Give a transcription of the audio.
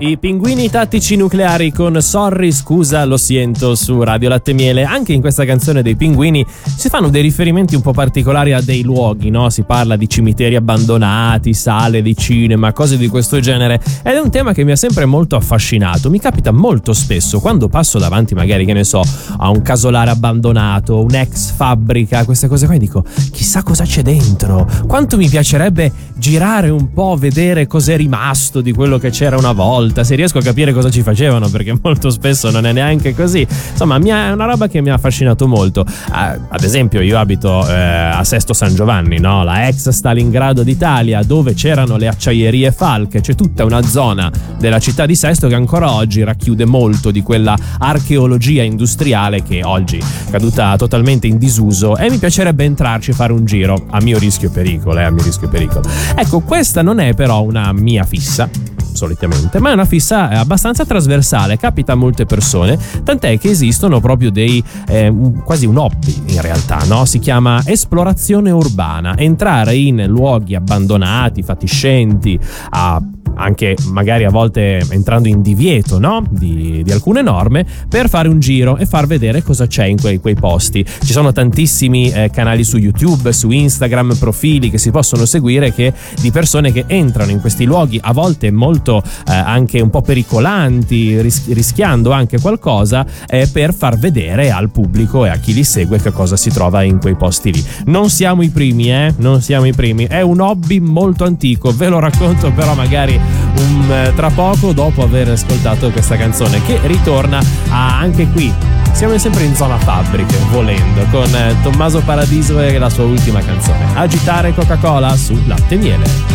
I pinguini tattici nucleari con Sorry, scusa, lo sento su Radio Latte Miele. Anche in questa canzone dei pinguini si fanno dei riferimenti un po' particolari a dei luoghi, no? Si parla di cimiteri abbandonati, sale di cinema, cose di questo genere, ed è un tema che mi ha sempre molto affascinato. Mi capita molto spesso quando passo davanti, magari, che ne so, a un casolare abbandonato, un'ex fabbrica, queste cose qua, e dico chissà cosa c'è dentro, quanto mi piacerebbe girare un po', vedere cos'è rimasto di quello che c'era una volta, se riesco a capire cosa ci facevano, perché molto spesso non è neanche così. Insomma, è una roba che mi ha affascinato molto. Ad esempio, io abito a Sesto San Giovanni, no? La ex Stalingrado d'Italia, dove c'erano le acciaierie Falck. C'è tutta una zona della città di Sesto che ancora oggi racchiude molto di quella archeologia industriale che oggi è caduta totalmente in disuso, e mi piacerebbe entrarci e fare un giro a mio rischio e pericolo, a mio rischio e pericolo. Ecco, questa non è però una mia fissa solitamente, ma è una fissa abbastanza trasversale, capita a molte persone, tant'è che esistono proprio dei quasi un hobby in realtà, no? Si chiama esplorazione urbana, entrare in luoghi abbandonati, fatiscenti, anche magari a volte entrando in divieto, no? di alcune norme, per fare un giro e far vedere cosa c'è in quei posti. Ci sono tantissimi canali su YouTube, su Instagram, profili che si possono seguire di persone che entrano in questi luoghi, a volte molto anche un po' pericolanti, rischiando anche qualcosa, per far vedere al pubblico e a chi li segue che cosa si trova in quei posti lì. Non siamo i primi, non siamo i primi, è un hobby molto antico, ve lo racconto però magari tra poco, dopo aver ascoltato questa canzone che ritorna anche qui. Siamo sempre in zona fabbriche, volendo, con Tommaso Paradiso e la sua ultima canzone, Agitare Coca-Cola su Latte Miele.